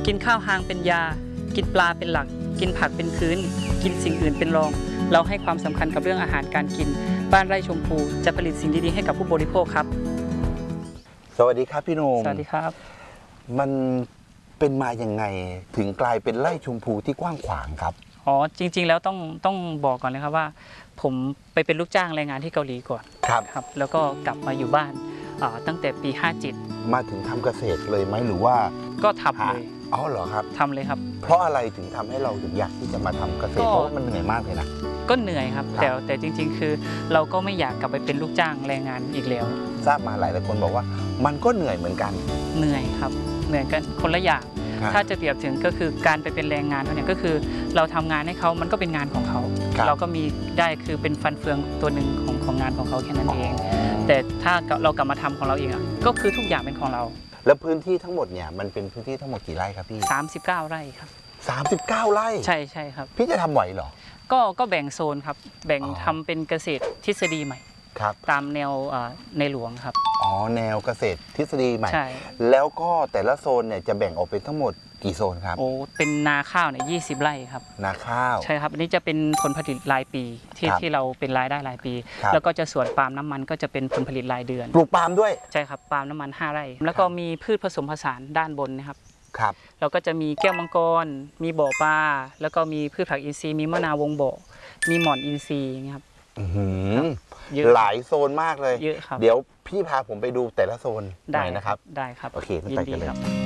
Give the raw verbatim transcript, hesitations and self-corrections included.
กินข้าวหางเป็นยากินปลาเป็นหลักกินผักเป็นพื้นกินสิ่งอื่นเป็นรองเราให้ความสำคัญกับเรื่องอาหารการกินบ้านไร่ชมพูจะผลิตสิ่งดีๆให้กับผู้บริโภคครับสวัสดีครับพี่หนุ่มสวัสดีครับมันเป็นมาอย่างไงถึงกลายเป็นไร่ชมพูที่กว้างขวางครับอ๋อจริงๆแล้วต้องต้องบอกก่อนเลยครับว่าผมไปเป็นลูกจ้างแรงงานที่เกาหลีก่อนครับครับแล้วก็กลับมาอยู่บ้านตั้งแต่ปีห้าเจ็ดมาถึงทำเกษตรเลยไหมหรือว่าก็ทำเลยอ๋อเหรอครับทำเลยครับเพราะอะไรถึงทำให้เราถึงอยากที่จะมาทำเกษตรเพราะว่ามันเหนื่อยมากเลยนะก็เหนื่อยครับแต่แต่จริงๆคือเราก็ไม่อยากกลับไปเป็นลูกจ้างแรงงานอีกแล้วทราบมาหลายหลายคนบอกว่ามันก็เหนื่อยเหมือนกันเหนื่อยครับเหนื่อยกันคนละอย่างถ้าจะเปรียบถึงก็คือการไปเป็นแรงงานเนี่ยก็คือเราทำงานให้เขามันก็เป็นงานของเขาเราก็มีได้คือเป็นฟันเฟืองตัวหนึ่งของของงานของเขาแค่นั้นเองแต่ถ้าเรากลับมาทำของเราเองอ่ะก็คือทุกอย่างเป็นของเราแล้วพื้นที่ทั้งหมดเนี่ยมันเป็นพื้นที่ทั้งหมดกี่ไร่ครับพี่สามสิบเก้าไร่ครับสามสิบเก้าไร่ใช่ใช่ครับพี่จะทำไหวเหรอก็ก็แบ่งโซนครับแบ่งทำเป็นเกษตรทฤษฎีใหม่ครับตามแนวในหลวงครับอ๋อแนวเกษตรทฤษฎีใหม่ใช่แล้วก็แต่ละโซนเนี่ยจะแบ่งออกเป็นทั้งหมดกี่โซนครับโอ้เป็นนาข้าวเนี่ยยี่สิบไร่ครับนาข้าวใช่ครับอันนี้จะเป็นผลผลิตรายปีที่ที่เราเป็นรายได้รายปีแล้วก็จะสวนปาล์มน้ำมันก็จะเป็นผลผลิตรายเดือนปลูกปาล์มด้วยใช่ครับปาล์มน้ำมันห้าไร่แล้วก็มีพืชผสมผสานด้านบนนะครับครับเราก็จะมีแก้วมังกรมีบ่อปลาแล้วก็มีพืชผักอินทรีย์มีมะนาววงบ่อมีหม่อนอินทรีย์อย่างเงี้ยครับหลายโซนมากเลยเยอะครับเดี๋ยวพี่พาผมไปดูแต่ละโซนหน่อยนะครับได้ครับโอเคไปกันเลย